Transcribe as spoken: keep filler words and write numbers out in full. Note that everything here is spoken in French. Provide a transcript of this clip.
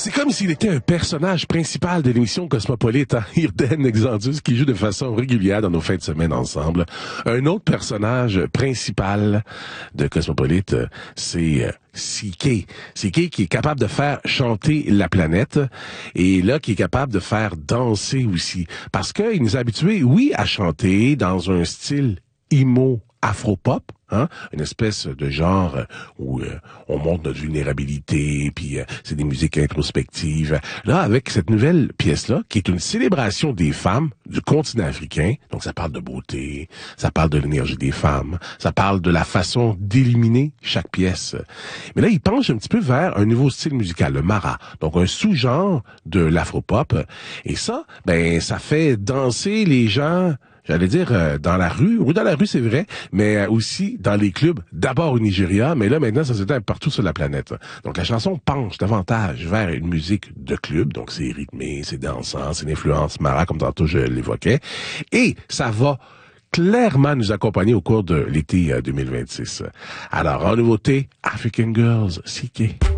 C'est comme s'il était un personnage principal de l'émission Cosmopolite, hein? Irden Exandus, qui joue de façon régulière dans nos fins de semaine ensemble. Un autre personnage principal de Cosmopolite, c'est euh, C K. C K qui est capable de faire chanter la planète et là, qui est capable de faire danser aussi. Parce qu'il nous a habitués, oui, à chanter dans un style emo afro-pop, hein, une espèce de genre où euh, on montre notre vulnérabilité, puis euh, c'est des musiques introspectives. Là, avec cette nouvelle pièce-là, qui est une célébration des femmes du continent africain, donc ça parle de beauté, ça parle de l'énergie des femmes, ça parle de la façon d'éliminer chaque pièce. Mais là, il penche un petit peu vers un nouveau style musical, le mara, donc un sous-genre de l'afro-pop. Et ça, ben, ça fait danser les gens. J'allais dire euh, dans la rue, oui dans la rue c'est vrai, mais euh, aussi dans les clubs, d'abord au Nigeria, mais là maintenant ça s'éteint partout sur la planète. Donc la chanson penche davantage vers une musique de club, donc c'est rythmé, c'est dansant, c'est une influence mara comme tantôt je l'évoquais, et ça va clairement nous accompagner au cours de l'été euh, deux mille vingt-six. Alors en nouveauté, African Girls, C K.